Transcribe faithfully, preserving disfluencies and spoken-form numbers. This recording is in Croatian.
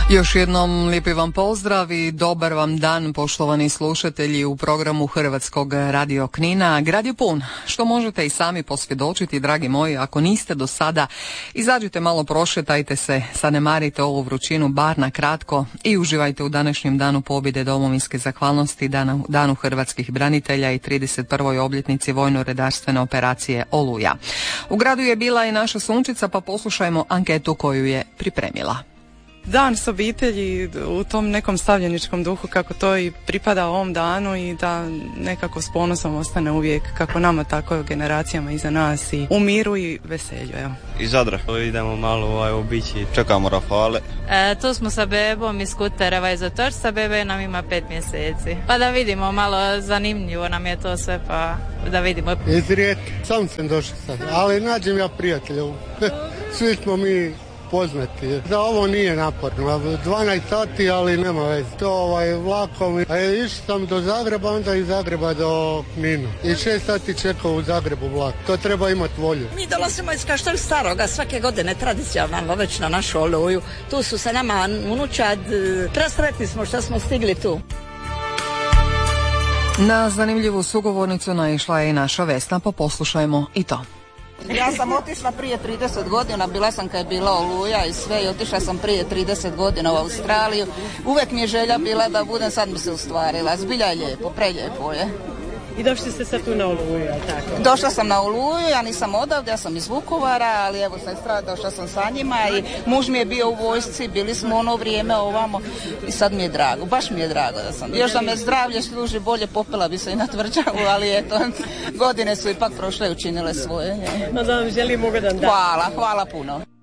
Još jednom lijepi vam pozdrav i dobar vam dan, poštovani slušatelji u programu Hrvatskog radio Knina. Grad je pun, što možete i sami posvjedočiti, dragi moji, ako niste do sada, izađite malo, prošetajte se, zanemarite ovu vrućinu bar na kratko i uživajte u današnjem danu pobjede domovinske zahvalnosti, danu, danu hrvatskih branitelja i trideset prvoj obljetnici vojno-redarstvene operacije Oluja. U gradu je bila i naša Sunčica, pa poslušajmo anketu koju je pripremila. Dan s obitelji u tom nekom stavljeničkom duhu kako to i pripada ovom danu i da nekako s ponosom ostane uvijek kako nama tako generacijama iza nas i u miru i veselju. Evo. Iz Zadra idemo malo ovaj, obići, čekamo Rafale. E, tu smo sa bebom iz Kutereva iz Otočca, bebe nam ima pet mjeseci. Pa da vidimo, malo zanimljivo nam je to sve, pa da vidimo. Iz Rijeke, sam sam došao sad, ali nađem ja prijatelja. Svi smo mi poznati. Za ovo nije naporno. dvanaest sati, ali nema veze. To ovaj vlakom. A išao sam do Zagreba, onda iz Zagreba do Knina. I šest sati čekao u Zagrebu vlak. To treba imati volju. Mi dolazimo iz Kaštel Staroga svake godine tradicionalno već na našu Oluju. Tu su se nama unučad. Presretni smo što smo stigli tu. Na zanimljivu sugovornicu naišla je i naša Vesna, pa poslušajmo i to. Ja sam otišla prije trideset godina, bila sam kad je bila Oluja i sve i otišla sam prije trideset godina u Australiju. Uvijek mi je želja bila da budem, sad mi se ostvarila. Zbilja je lijepo, prelijepo je. I došli ste sad tu na Oluju, tako? Došla sam na Oluju, ja nisam odavde, ja sam iz Vukovara, ali evo sestra, došla sam sa njima i muž mi je bio u vojsci, bili smo ono vrijeme ovamo i sad mi je drago, baš mi je drago da sam. Još da me zdravlje služi bolje, popela bi se i na tvrđavu, ali eto, godine su ipak prošle i učinile svoje. No da vam želim ugodan dan. Hvala, hvala puno.